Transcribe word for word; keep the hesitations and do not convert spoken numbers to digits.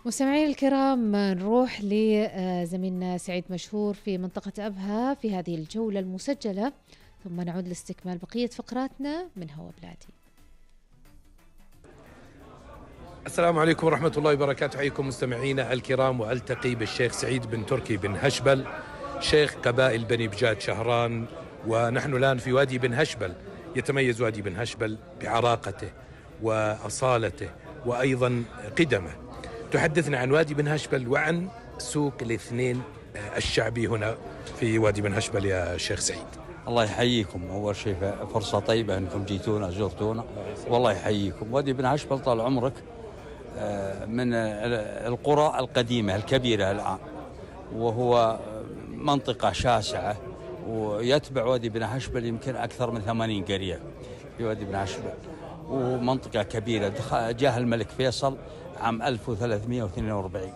مستمعينا الكرام، نروح لزميلنا سعيد مشهور في منطقة أبها في هذه الجولة المسجلة، ثم نعود لاستكمال بقية فقراتنا من هوا بلادي. السلام عليكم ورحمة الله وبركاته. حياكم مستمعينا الكرام، وألتقي بالشيخ سعيد بن تركي بن هشبل، شيخ قبائل بني بجاد شهران، ونحن الآن في وادي بن هشبل. يتميز وادي بن هشبل بعراقته وأصالته وأيضا قدمه. تحدثنا عن وادي بن هشبل وعن سوق الاثنين الشعبي هنا في وادي بن هشبل يا شيخ سعيد. الله يحييكم. أول شيء فرصة طيبة أنكم جيتونا زرتونا، والله يحييكم. وادي بن هشبل طال عمرك من القرى القديمة الكبيرة الآن، وهو منطقة شاسعة، ويتبع وادي بن هشبل يمكن أكثر من ثمانين قرية في وادي بن هشبل، ومنطقة كبيرة. جاء الملك فيصل عام ألف وثلاثمئة واثنين وأربعين